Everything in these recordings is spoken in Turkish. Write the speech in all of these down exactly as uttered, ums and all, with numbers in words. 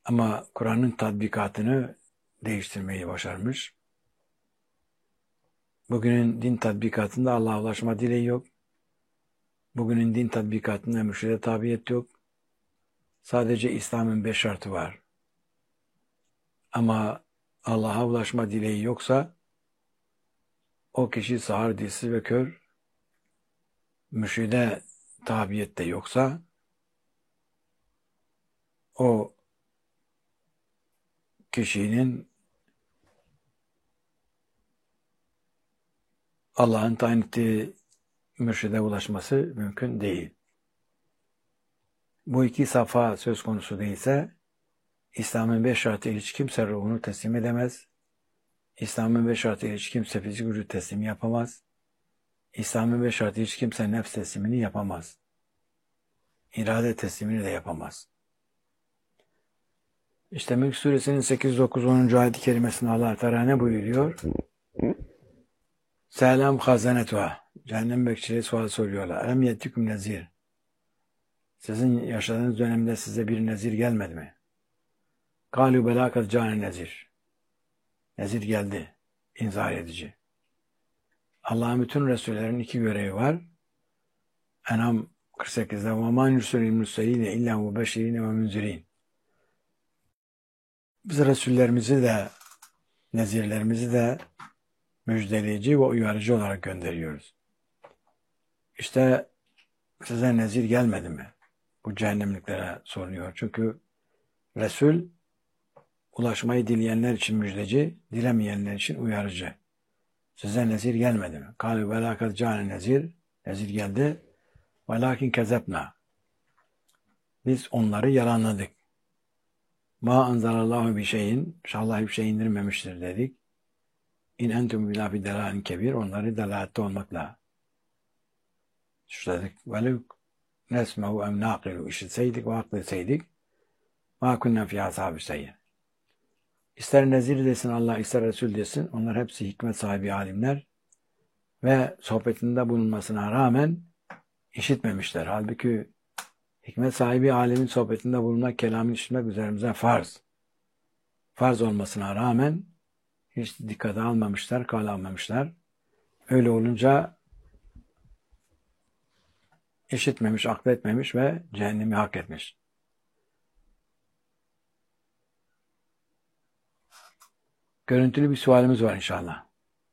Ama Kur'an'ın tatbikatını değiştirmeyi başarmış. Bugünün din tatbikatında Allah'a ulaşma dileği yok. Bugünün din tatbikatında mürşide tabiyet yok. Sadece İslam'ın beş şartı var. Ama Allah'a ulaşma dileği yoksa o kişi sağır, dilsiz ve kör. Mürşide tabiyet de yoksa o kişinin Allah'ın tayin ettiği mürşide ulaşması mümkün değil. Bu iki safa söz konusu değilse İslam'ın beş şartıyla hiç kimse ruhunu teslim edemez. İslam'ın beş şartıyla hiç kimse fizik vücut teslimi yapamaz. İslam'ın beş şartıyla hiç kimse nefs teslimini yapamaz. İrade teslimini de yapamaz. İşte Mülk Suresinin sekiz, dokuz, onuncu ayet-i kerimesinde Allah Teala ne buyuruyor? Selam hazanetuha. Cehennem bekçileri sual soruyorlar. Elem yettikum nezir. Sizin yaşadığınız dönemde size bir nezir gelmedi mi? Kalu bela kad cane nezir. Nezir geldi. İnzar edici. Allah'ın bütün Resullerin iki görevi var. En'am kırk sekizde وَمَا نُرْسُلِ الْمُرْسَلِينَ اِلَّا مُبَشِّرِينَ وَمُنْزِرِينَ. Biz Resullerimizi de nezirlerimizi de müjdeleyici ve uyarıcı olarak gönderiyoruz. İşte size nezir gelmedi mi? Bu cehennemliklere soruyor. Çünkü Resul ulaşmayı dileyenler için müjdeci, dilemeyenler için uyarıcı. Size nezir gelmedi mi? Kâlü velâkat câne nezir. Nezir geldi. Velâkin kezebna. Biz onları yalanladık. Ma anzalallahu bir şeyin. İnşallah bir şey indirmemiştir dedik. İn entum bilâ fi delâlin kebir. Onları delâlette olmakla suçladık. Velev nesmehu em nâkilu. İşitseydik ve akletseydik. Ma kunna fî asâbü seyyin. İster nezir desin Allah, ister Resul desin. Onlar hepsi hikmet sahibi alimler. Ve sohbetinde bulunmasına rağmen işitmemişler. Halbuki hikmet sahibi alimin sohbetinde bulunmak, kelamını işitmek üzerimize farz. Farz olmasına rağmen hiç dikkate almamışlar, kale almamışlar. Öyle olunca işitmemiş, akletmemiş ve cehennemi hak etmiş. Görüntülü bir sualimiz var inşallah.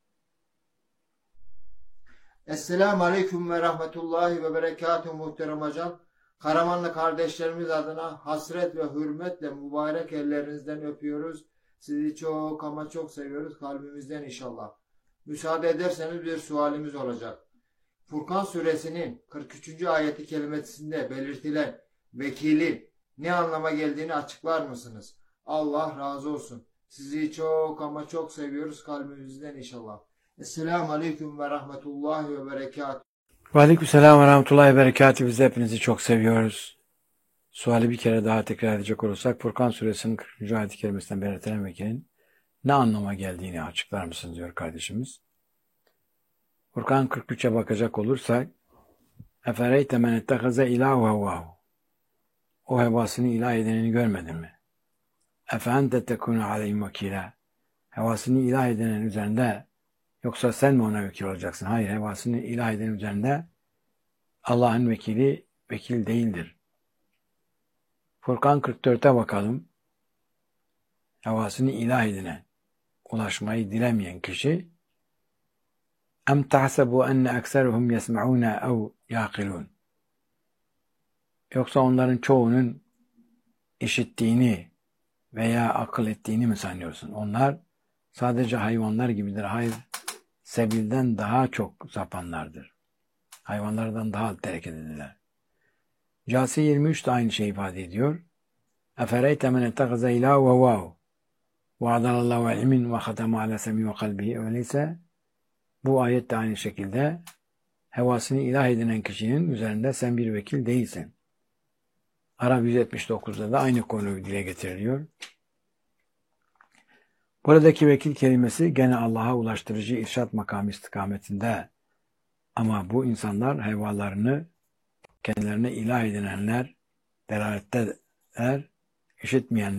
Esselamu Aleyküm ve Rahmetullahi ve Berekatuhu muhterem hocam. Karamanlı kardeşlerimiz adına hasret ve hürmetle mübarek ellerinizden öpüyoruz. Sizi çok ama çok seviyoruz kalbimizden inşallah. Müsaade ederseniz bir sualimiz olacak. Furkan suresinin kırk üçüncü ayeti kelimesinde belirtilen vekilin ne anlama geldiğini açıklar mısınız? Allah razı olsun. Sizi çok ama çok seviyoruz kalbimizden inşallah. Esselamu Aleyküm ve Rahmetullahi ve Berekatuhu. Ve aleykümselam ve rahmetullahi ve berekatuhu. Biz de hepinizi çok seviyoruz. Suali bir kere daha tekrar edecek olursak Furkan suresinin kırk üçüncü ayet-i kerimesinden belirtilen vekilin ne anlama geldiğini açıklar mısınız diyor kardeşimiz. Furkan kırk üçe bakacak olursak efereyte men ettehaze ilahu hevvahu. O hevasını ilah edenini görmedin mi? Efe ente tekunu aleyhim vekila. Hevasını ilah edenin üzerinde yoksa sen mi ona vekil olacaksın? Hayır, hevasını ilah edenin üzerinde Allah'ın vekili vekil değildir. Furkan kırk dörte bakalım. Hevasını ilah edine ulaşmayı dilemeyen kişi em tahsebu enne ekseruhum yesma'una ev yaqilun. Yoksa onların çoğunun işittiğini veya akıl ettiğini mi sanıyorsun? Onlar sadece hayvanlar gibidir. Hayır, sebilden daha çok sapanlardır. Hayvanlardan daha alt hareket ederler. Câsiye yirmi üç de aynı şeyi ifade ediyor. Efereyte men ettehaze ilâhu ve vâhu ve adalallahu ilmin ve hatama ala semî ve kalbihi. Öyleyse bu ayet de aynı şekilde hevasını ilah edinen kişinin üzerinde sen bir vekil değilsin. Arap yüz yetmiş dokuzda da aynı konuyu dile getiriliyor. Buradaki vekil kelimesi gene Allah'a ulaştırıcı irşat makamı istikametinde. Ama bu insanlar hevalarını kendilerine ilah edinenler, delaletteler, işitmeyenler,